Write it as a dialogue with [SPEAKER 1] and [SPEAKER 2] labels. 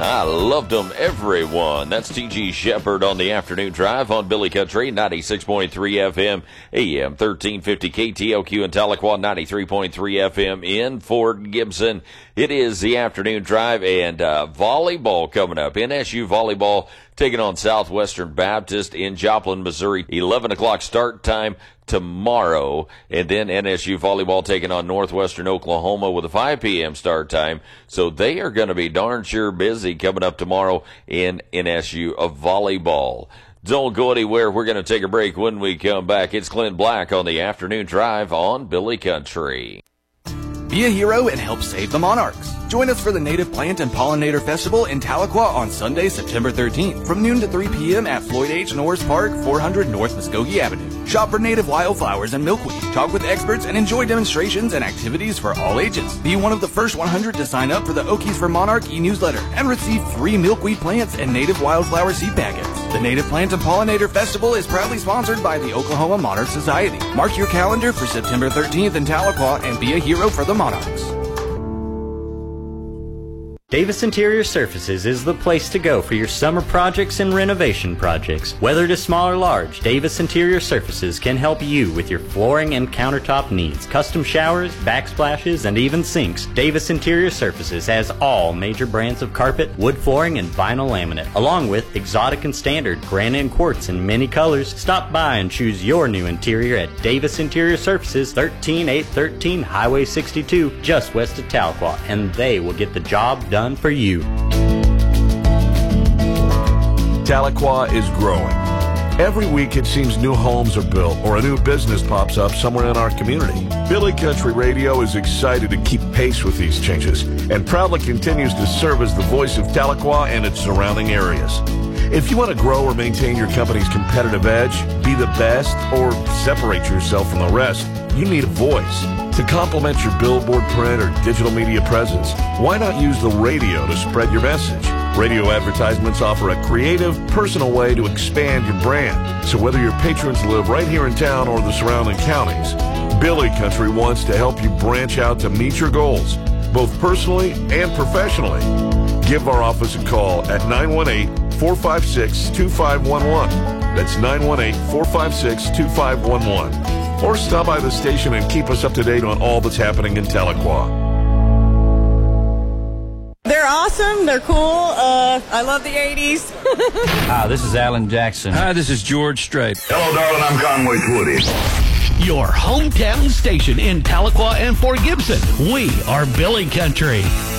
[SPEAKER 1] I loved them, everyone. That's T.G. Shepherd on the afternoon drive on Billy Country, 96.3 FM, AM 1350 KTLQ in Tahlequah, 93.3 FM in Fort Gibson. It is the afternoon drive, and volleyball coming up. NSU volleyball taking on Southwestern Baptist in Joplin, Missouri. 11 o'clock start time tomorrow, and then NSU volleyball taking on Northwestern Oklahoma with a 5 p.m. start time. So they are going to be darn sure busy coming up tomorrow in NSU volleyball. Don't go anywhere. We're going to take a break. When we come back, it's Clint Black on the afternoon drive on Billy Country.
[SPEAKER 2] Be a hero and help save the monarchs. Join us for the Native Plant and Pollinator Festival in Tahlequah on Sunday, September 13th, from noon to 3 p.m. at Floyd H. Norris Park, 400 North Muskogee Avenue. Shop for native wildflowers and milkweed, talk with experts, and enjoy demonstrations and activities for all ages. Be one of the first 100 to sign up for the Okies for Monarch e-newsletter and receive free milkweed plants and native wildflower seed packets. The Native Plant and Pollinator Festival is proudly sponsored by the Oklahoma Monarch Society. Mark your calendar for September 13th in Tahlequah and be a hero for the monarchs.
[SPEAKER 3] Davis Interior Surfaces is the place to go for your summer projects and renovation projects. Whether it is small or large, Davis Interior Surfaces can help you with your flooring and countertop needs, custom showers, backsplashes, and even sinks. Davis Interior Surfaces has all major brands of carpet, wood flooring, and vinyl laminate, along with exotic and standard granite and quartz in many colors. Stop by and choose your new interior at Davis Interior Surfaces, 13813 Highway 62, just west of Tahlequah, and they will get the job done for you.
[SPEAKER 4] Tahlequah is growing. Every week it seems new homes are built or a new business pops up somewhere in our community. Billy Country Radio is excited to keep pace with these changes and proudly continues to serve as the voice of Tahlequah and its surrounding areas. If you want to grow or maintain your company's competitive edge, be the best, or separate yourself from the rest, you need a voice. To complement your billboard, print, or digital media presence, why not use the radio to spread your message? Radio advertisements offer a creative, personal way to expand your brand. So whether your patrons live right here in town or the surrounding counties, Billy Country wants to help you branch out to meet your goals, both personally and professionally. Give our office a call at 918-456-2511. That's 918-456-2511. Or stop by the station and keep us up to date on all that's happening in Tahlequah.
[SPEAKER 5] They're awesome. They're cool. I love the 80s.
[SPEAKER 6] Hi, this is Alan Jackson.
[SPEAKER 7] Hi, this is George Strait.
[SPEAKER 8] Hello, darling. I'm Conway Twitty.
[SPEAKER 9] Your hometown station in Tahlequah and Fort Gibson. We are Billy Country.